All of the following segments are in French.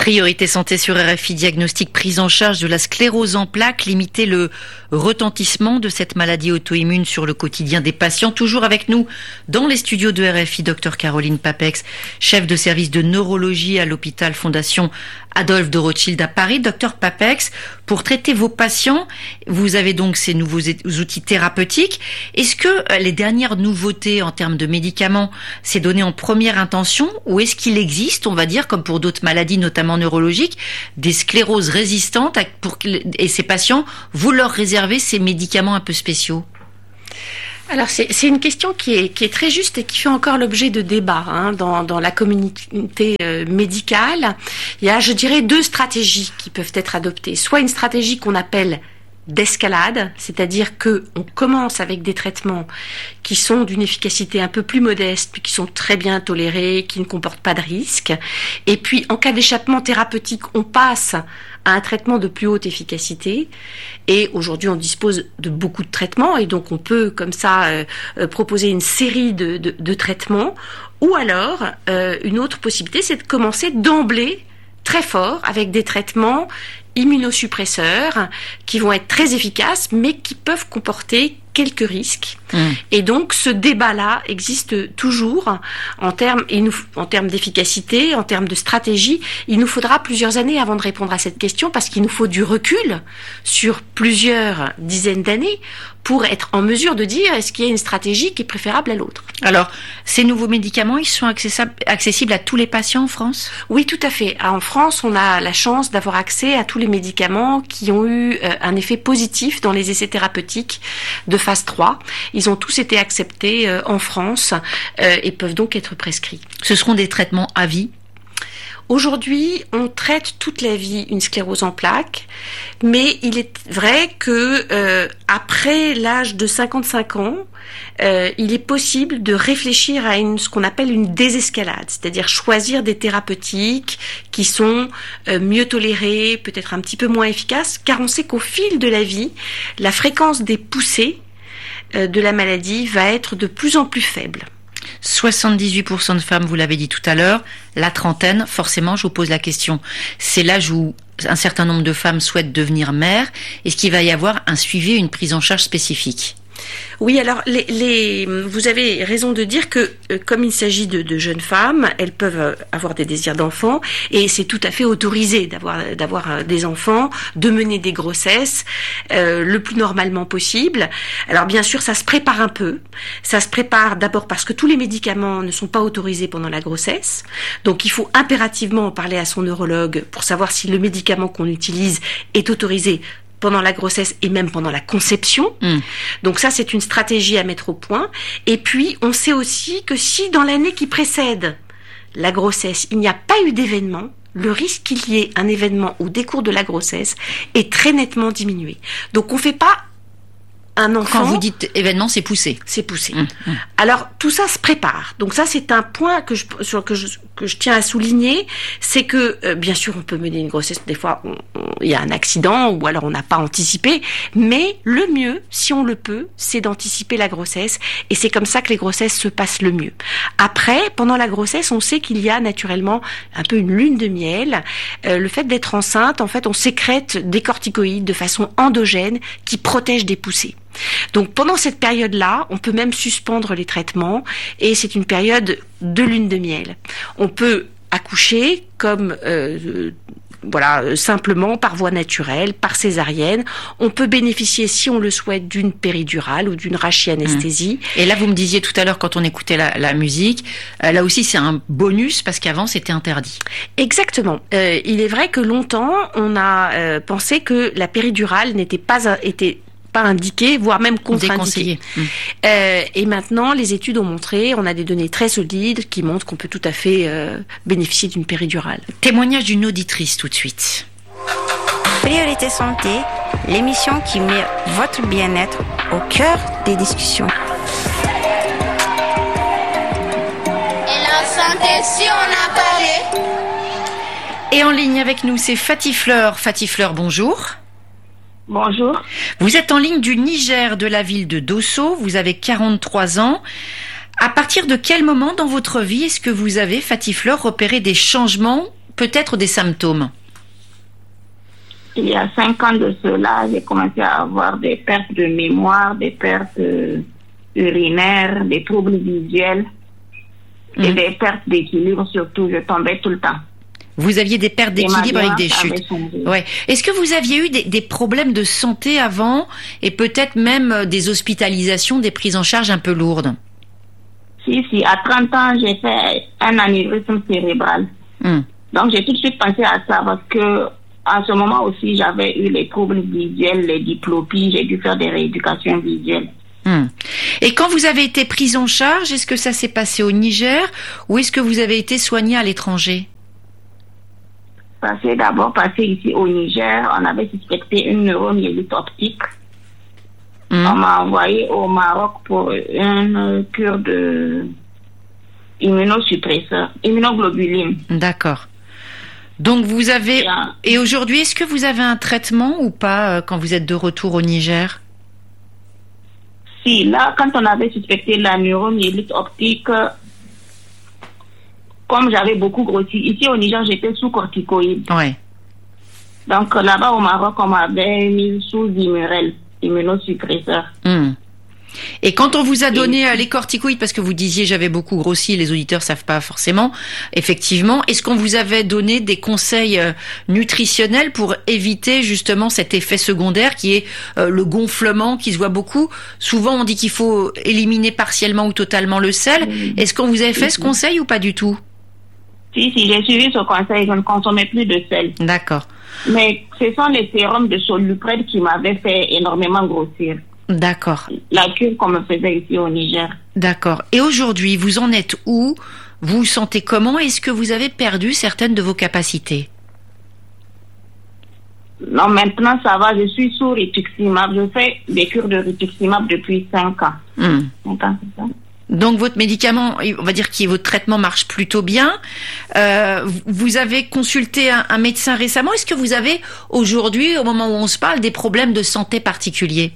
Priorité santé sur RFI, diagnostic, prise en charge de la sclérose en plaques, limiter le retentissement de cette maladie auto-immune sur le quotidien des patients. Toujours avec nous dans les studios de RFI, Dr Caroline Papex, chef de service de neurologie à l'hôpital Fondation Adolphe de Rothschild à Paris. Dr Papex, pour traiter vos patients, vous avez donc ces nouveaux outils thérapeutiques. Est-ce que les dernières nouveautés en termes de médicaments, c'est donné en première intention, ou est-ce qu'il existe, on va dire, comme pour d'autres maladies, notamment neurologiques, des scléroses résistantes et ces patients, vous leur réservez ces médicaments un peu spéciaux? Alors c'est une question qui est très juste et qui fait encore l'objet de débats dans la communauté médicale. Il y a, je dirais, deux stratégies qui peuvent être adoptées. Soit une stratégie qu'on appelle d'escalade, c'est-à-dire que on commence avec des traitements qui sont d'une efficacité un peu plus modeste, puis qui sont très bien tolérés, qui ne comportent pas de risque. Et puis, en cas d'échappement thérapeutique, on passe à un traitement de plus haute efficacité. Et aujourd'hui, on dispose de beaucoup de traitements, et donc on peut, comme ça, proposer une série de traitements. Ou alors, une autre possibilité, c'est de commencer d'emblée très fort avec des traitements immunosuppresseurs qui vont être très efficaces, mais qui peuvent comporter quelques risques. Et donc, ce débat-là existe toujours en termes d'efficacité, en termes de stratégie. Il nous faudra plusieurs années avant de répondre à cette question, parce qu'il nous faut du recul sur plusieurs dizaines d'années pour être en mesure de dire est-ce qu'il y a une stratégie qui est préférable à l'autre. Alors, ces nouveaux médicaments, ils sont accessibles à tous les patients en France ? Oui, tout à fait. En France, on a la chance d'avoir accès à tous les médicaments qui ont eu un effet positif dans les essais thérapeutiques de phase 3. Ils ont tous été acceptés en France et peuvent donc être prescrits. Ce seront des traitements à vie ? Aujourd'hui, on traite toute la vie une sclérose en plaques, mais il est vrai que après l'âge de 55 ans, il est possible de réfléchir à ce qu'on appelle une désescalade, c'est-à-dire choisir des thérapeutiques qui sont mieux tolérées, peut-être un petit peu moins efficaces, car on sait qu'au fil de la vie, la fréquence des poussées de la maladie va être de plus en plus faible. 78% de femmes, vous l'avez dit tout à l'heure, la trentaine, forcément, je vous pose la question, c'est l'âge où un certain nombre de femmes souhaitent devenir mères. Est-ce qu'il va y avoir un suivi, une prise en charge spécifique ? Oui, alors vous avez raison de dire que comme il s'agit de jeunes femmes, elles peuvent avoir des désirs d'enfants et c'est tout à fait autorisé d'avoir des enfants, de mener des grossesses le plus normalement possible. Alors bien sûr, ça se prépare un peu. Ça se prépare d'abord parce que tous les médicaments ne sont pas autorisés pendant la grossesse. Donc il faut impérativement en parler à son neurologue pour savoir si le médicament qu'on utilise est autorisé pendant la grossesse et même pendant la conception. Donc ça, c'est une stratégie à mettre au point. Et puis, on sait aussi que si dans l'année qui précède la grossesse, il n'y a pas eu d'événement, le risque qu'il y ait un événement au décours de la grossesse est très nettement diminué. Donc on ne fait pas un enfant... Quand vous dites événement, c'est poussé. C'est poussé. Alors, tout ça se prépare. Donc ça, c'est un point que je tiens à souligner, c'est que, bien sûr, on peut mener une grossesse, des fois, il y a un accident, ou alors on n'a pas anticipé, mais le mieux, si on le peut, c'est d'anticiper la grossesse, et c'est comme ça que les grossesses se passent le mieux. Après, pendant la grossesse, on sait qu'il y a naturellement un peu une lune de miel. Le fait d'être enceinte, en fait, on sécrète des corticoïdes de façon endogène qui protègent des poussées. Donc pendant cette période-là, on peut même suspendre les traitements et c'est une période de lune de miel. On peut accoucher comme simplement par voie naturelle, par césarienne. On peut bénéficier, si on le souhaite, d'une péridurale ou d'une rachianesthésie. Et là, vous me disiez tout à l'heure, quand on écoutait la musique, là aussi c'est un bonus parce qu'avant c'était interdit. Exactement. Il est vrai que longtemps, on a pensé que la péridurale n'était pas indiqué, voire même contre-indiqué. Et maintenant, les études ont montré, on a des données très solides qui montrent qu'on peut tout à fait bénéficier d'une péridurale. Témoignage d'une auditrice tout de suite. Priorité santé, l'émission qui met votre bien-être au cœur des discussions. Et la santé, si on a parlé. Et en ligne avec nous, c'est Fatih Fleur. Fatih Fleur, bonjour. Bonjour. Vous êtes en ligne du Niger, de la ville de Dosso. Vous avez 43 ans. À partir de quel moment dans votre vie est-ce que vous avez, Fatih Fleur, repéré des changements peut-être des symptômes? Il y a 5 ans de cela, j'ai commencé à avoir des pertes de mémoire, des pertes urinaires, des troubles visuels et des pertes d'équilibre surtout. Je tombais tout le temps. Vous aviez des pertes d'équilibre avec des chutes. Ouais. Est-ce que vous aviez eu des problèmes de santé avant et peut-être même des hospitalisations, des prises en charge un peu lourdes? Si, à 30 ans, j'ai fait un anévrisme cérébral. Donc, j'ai tout de suite pensé à ça parce que à ce moment aussi, j'avais eu les troubles visuels, les diplopies, j'ai dû faire des rééducations visuelles. Et quand vous avez été prise en charge, est-ce que ça s'est passé au Niger ou est-ce que vous avez été soignée à l'étranger? Ça s'est d'abord passé ici au Niger. On avait suspecté une neuromyélite optique. On m'a envoyé au Maroc pour une cure de immunosuppresseur, immunoglobuline. D'accord. Donc vous avez... Et aujourd'hui, est-ce que vous avez un traitement ou pas quand vous êtes de retour au Niger? Si, là, quand on avait suspecté la neuromyélite optique, comme j'avais beaucoup grossi, ici au Niger, j'étais sous corticoïdes. Ouais. Donc là-bas au Maroc, on m'avait mis sous Immurel, immunosuppresseur. Et quand on vous a donné les corticoïdes, parce que vous disiez j'avais beaucoup grossi, les auditeurs savent pas forcément, effectivement, est-ce qu'on vous avait donné des conseils nutritionnels pour éviter justement cet effet secondaire qui est le gonflement qui se voit beaucoup? Souvent on dit qu'il faut éliminer partiellement ou totalement le sel. Est-ce qu'on vous avait fait ce conseil ou pas du tout? Si, j'ai suivi ce conseil, je ne consommais plus de sel. D'accord. Mais ce sont les sérums de Solupred qui m'avaient fait énormément grossir. D'accord. La cure qu'on me faisait ici au Niger. D'accord. Et aujourd'hui, vous en êtes où? Vous vous sentez comment? Est-ce que vous avez perdu certaines de vos capacités? Non, maintenant ça va. Je suis sous rituximab. Je fais des cures de rituximab depuis 5 ans. 5 ans, c'est ça. Donc votre médicament, on va dire que votre traitement marche plutôt bien. Vous avez consulté un médecin récemment. Est-ce que vous avez aujourd'hui, au moment où on se parle, des problèmes de santé particuliers?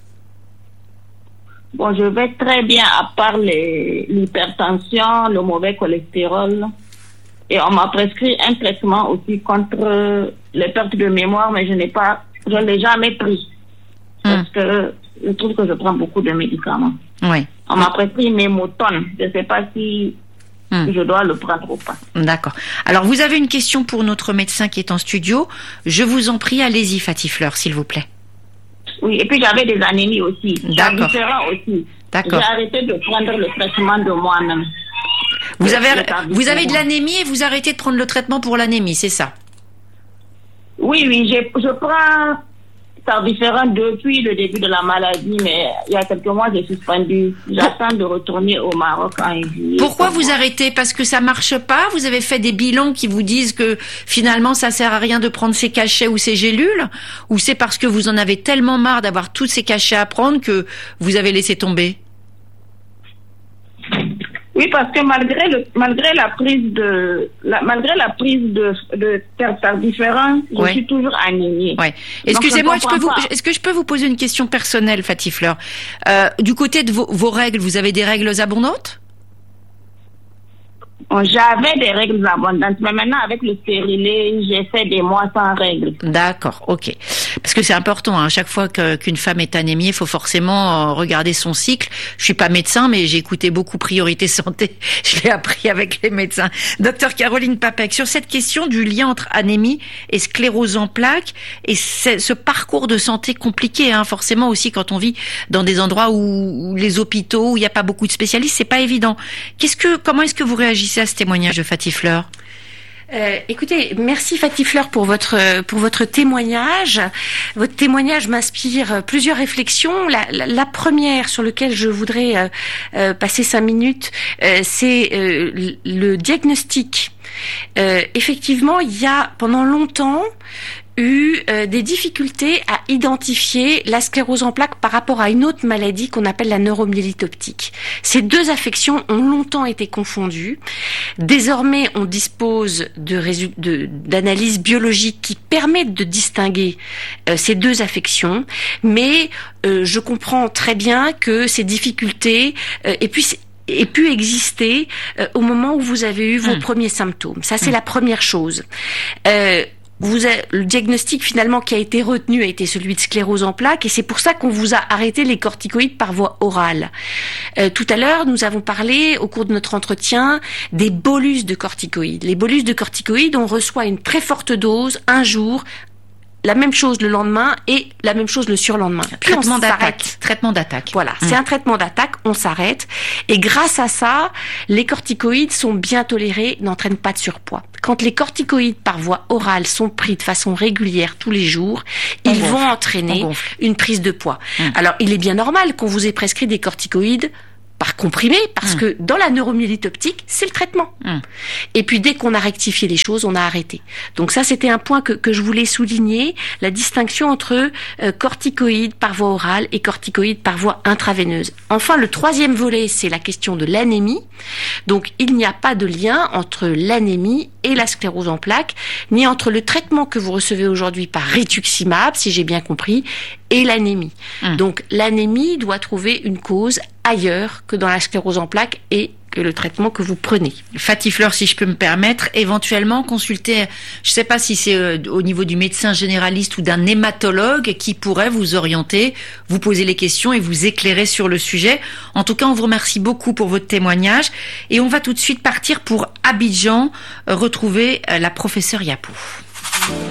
Bon, je vais très bien à part l'hypertension, le mauvais cholestérol. Et on m'a prescrit un traitement aussi contre les pertes de mémoire, mais je ne l'ai jamais pris. Parce que je trouve que je prends beaucoup de médicaments. Oui. On m'a prescrit Mémotone. Je ne sais pas si je dois le prendre ou pas. D'accord. Alors, vous avez une question pour notre médecin qui est en studio. Je vous en prie, allez-y, Fatih Fleur, s'il vous plaît. Oui, et puis j'avais des anémies aussi. D'accord. Aussi. D'accord. J'ai arrêté de prendre le traitement de moi-même. Vous avez de l'anémie et vous arrêtez de prendre le traitement pour l'anémie, c'est ça? Oui, je prends Tardiférin depuis le début de la maladie, mais il y a quelques mois, j'ai suspendu. J'attends de retourner au Maroc en juillet. Pourquoi vous arrêtez? Parce que ça marche pas? Vous avez fait des bilans qui vous disent que finalement ça sert à rien de prendre ces cachets ou ces gélules? Ou c'est parce que vous en avez tellement marre d'avoir tous ces cachets à prendre que vous avez laissé tomber? Oui, parce que malgré la prise de Tardiférin, je suis toujours anémiée. Ouais. Excusez-moi, est-ce que je peux vous poser une question personnelle, Fatih Fleur? Du côté de vos règles, vous avez des règles abondantes? J'avais des règles abondantes, mais maintenant avec le stérilet, j'ai fait des mois sans règles. D'accord, ok. Parce que c'est important, hein, chaque fois qu'une femme est anémiée, il faut forcément regarder son cycle. Je suis pas médecin, mais j'ai écouté beaucoup Priorité Santé. Je l'ai appris avec les médecins. Docteur Caroline Papec, sur cette question du lien entre anémie et sclérose en plaques, et ce parcours de santé compliqué, hein, forcément aussi quand on vit dans des endroits où les hôpitaux, où il n'y a pas beaucoup de spécialistes, c'est pas évident. Comment est-ce que vous réagissez à ce témoignage de Fatih Fleur? Écoutez, merci Fatih Fleur pour votre témoignage. Votre témoignage m'inspire plusieurs réflexions. La première sur laquelle je voudrais passer 5 minutes, c'est le diagnostic. Effectivement, il y a pendant longtemps eu des difficultés à identifier la sclérose en plaques par rapport à une autre maladie qu'on appelle la neuromyélite optique. Ces deux affections ont longtemps été confondues. Désormais, on dispose d'analyses biologiques qui permettent de distinguer ces deux affections, mais je comprends très bien que ces difficultés et puis ait pu exister au moment où vous avez eu vos premiers symptômes. Ça, c'est la première chose. Le diagnostic finalement qui a été retenu a été celui de sclérose en plaques et c'est pour ça qu'on vous a arrêté les corticoïdes par voie orale. Tout à l'heure, nous avons parlé au cours de notre entretien des bolus de corticoïdes. Les bolus de corticoïdes, on reçoit une très forte dose un jour, la même chose le lendemain et la même chose le surlendemain. Puis Traitement d'attaque. Voilà, c'est un traitement d'attaque, on s'arrête. Et grâce à ça, les corticoïdes sont bien tolérés, n'entraînent pas de surpoids. Quand les corticoïdes par voie orale sont pris de façon régulière tous les jours, ils vont entraîner une prise de poids. Alors, il est bien normal qu'on vous ait prescrit des corticoïdes par comprimé, parce que dans la neuromyélite optique, c'est le traitement. Et puis dès qu'on a rectifié les choses, on a arrêté. Donc ça, c'était un point que je voulais souligner, la distinction entre corticoïdes par voie orale et corticoïdes par voie intraveineuse. Enfin, le troisième volet, c'est la question de l'anémie. Donc il n'y a pas de lien entre l'anémie et la sclérose en plaques, ni entre le traitement que vous recevez aujourd'hui par rituximab, si j'ai bien compris, et l'anémie. Donc l'anémie doit trouver une cause ailleurs que dans la sclérose en plaques et que le traitement que vous prenez. Fatih Fleur, si je peux me permettre, éventuellement consulter, je ne sais pas si c'est au niveau du médecin généraliste ou d'un hématologue qui pourrait vous orienter, vous poser les questions et vous éclairer sur le sujet. En tout cas, on vous remercie beaucoup pour votre témoignage et on va tout de suite partir pour Abidjan, retrouver la professeure Yapou.